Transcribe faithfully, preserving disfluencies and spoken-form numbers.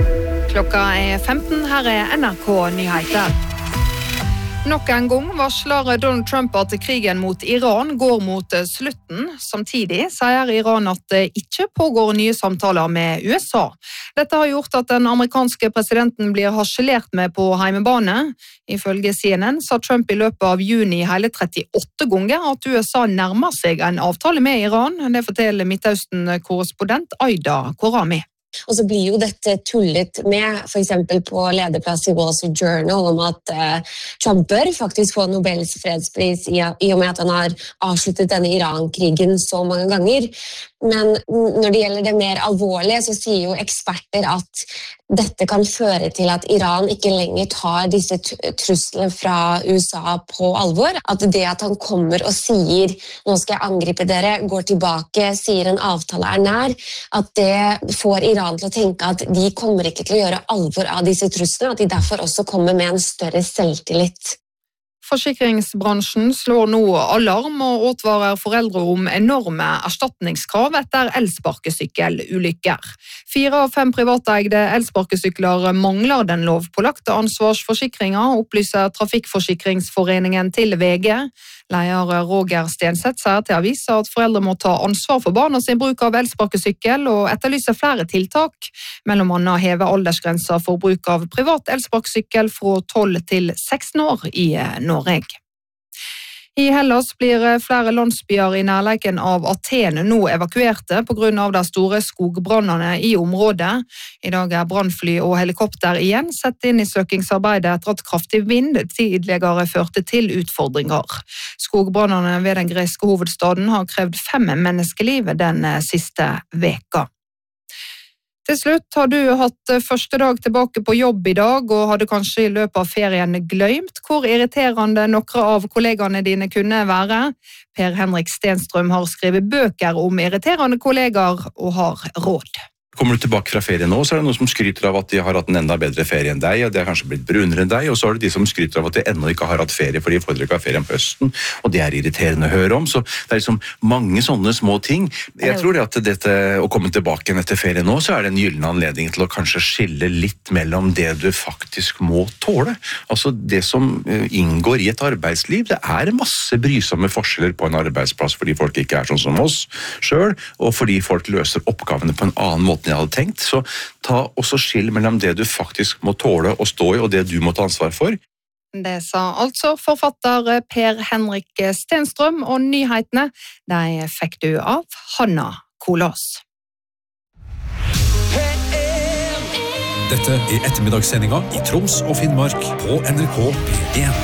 Klokka er femten, her er N R K Nyheter. Nok en gang varsler Donald Trump at krigen mot Iran går mot slutten. Samtidig sier Iran at det ikke pågår nye samtaler med U S A. Dette har gjort at den amerikanske presidenten blir harselert med på heimebane. Ifølge C N N sa Trump i løpet av juni hele trettiåtte ganger at U S A nærmer seg en avtale med Iran. Det forteller Midtøsten-korrespondent Aida Korami. Og så blir jo dette tullet med, for eksempel på lederplass i Wall Street Journal, om at eh, Trump bør faktisk få Nobels fredspris i, i og med at han har avsluttet denne Iran-krigen så mange ganger. Men når det gjelder det mer alvorlige, så sier jo eksperter at dette kan føre til at Iran ikke lenger tar disse truslene fra U S A på alvor. At det at han kommer og sier «nå skal jeg angripe dere», går tilbake, sier en avtale er nær, at det får Iran til å tenke at de kommer ikke til å gjøre alvor av disse truslene, at de derfor også kommer med en større selvtillit. Forsikringsbransjen slår nå alarm og advarer foreldre om enorme erstatningskrav etter elsparkesykkelulykker. Fire av fem privateide elsparkesykler mangler den lovpålagte ansvarsforsikringen, opplyser Trafikkforsikringsforeningen til V G. Leder Roger Stenseth sier til avisa at foreldre må ta ansvar for barna sin bruk av elsparkesykkel og etterlyser flere tiltak, mellom annet heve aldersgrensa for bruk av privat elsparkesykkel fra tolv til seksten år i Norge. I Hellas blir flere landsbyer i nærleiken av Aten nå evakuerte på grunn av de store skogbrannene i området. I dag er brannfly og helikopter igjen sett inn i søkingsarbeidet etter at kraftig vind tidligere førte til utfordringer. Skogbrannene ved den greske hovedstaden har krevd fem menneskeliv den siste veka. Til slutt har du hatt første dag tilbake på jobb i dag, og hadde kanskje i løpet av ferien glemt hvor irriterende noen av kollegaene dine kunne være. Per Henrik Stenstrøm har skrevet bøker om irriterende kollegaer og har råd. Kommer du tilbake fra ferie nå, så er det noen som skryter av at de har hatt en enda bedre ferie enn deg, og de har kanskje blitt brunere enn deg, og så er det de som skryter av at de ennå ikke har hatt ferie, for de får ikke ha ferie på høsten, og det er irriterende å høre om, så det er liksom mange sånne små ting. Jeg tror det at dette, å komme tilbake igjen etter ferie nå, så er det en gyllen anledning til å kanskje skille litt mellom det du faktisk må tåle. Altså det som inngår i et arbeidsliv, det er masse brysomme forskjeller på en arbeidsplass fordi folk ikke er sånn som oss selv, og fordi folk løser oppgavene på en annen måte jeg hadde tenkt, så ta også skill mellom det du faktisk må tåle å stå i, og det du må ta ansvar for. Det sa altså forfatter Per Henrik Stenstrøm, og nyhetene de fikk du av Hanna Kolås. Dette er ettermiddagssendinga i Troms og Finnmark på N R K P en.